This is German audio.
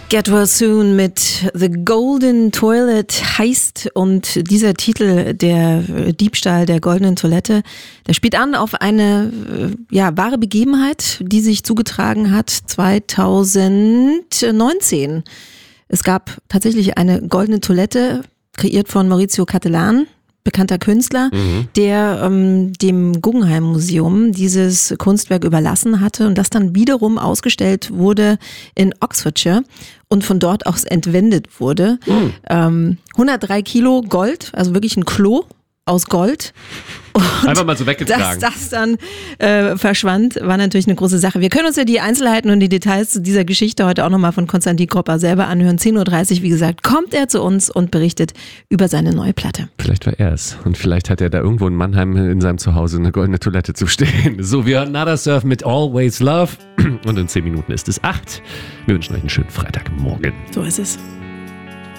Get Well Soon mit The Golden Toilet heißt, und dieser Titel, der Diebstahl der goldenen Toilette, der spielt an auf eine wahre Begebenheit, die sich zugetragen hat 2019. Es gab tatsächlich eine goldene Toilette, kreiert von Maurizio Cattelan, bekannter Künstler, der dem Guggenheim Museum dieses Kunstwerk überlassen hatte und das dann wiederum ausgestellt wurde in Oxfordshire und von dort aus entwendet wurde. 103 Kilo Gold, also wirklich ein Klo aus Gold. Und einfach mal so weggetragen. Dass das dann verschwand, war natürlich eine große Sache. Wir können uns ja die Einzelheiten und die Details zu dieser Geschichte heute auch nochmal von Konstantin Kropper selber anhören. 10.30 Uhr, wie gesagt, kommt er zu uns und berichtet über seine neue Platte. Vielleicht war er es. Und vielleicht hat er da irgendwo in Mannheim in seinem Zuhause eine goldene Toilette zu stehen. So, wir hören Nada Surf mit Always Love. Und in 10 Minuten ist es 8. Wir wünschen euch einen schönen Freitagmorgen. So ist es.